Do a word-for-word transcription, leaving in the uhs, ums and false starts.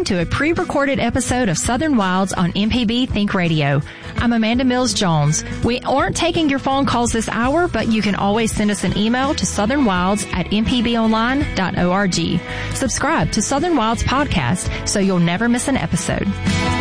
to a pre-recorded episode of Southern Wilds on M P B Think Radio. I'm Amanda Mills Jones. We aren't taking your phone calls this hour, but you can always send us an email to southernwilds at m p b online dot org. Subscribe to Southern Wilds Podcast so you'll never miss an episode.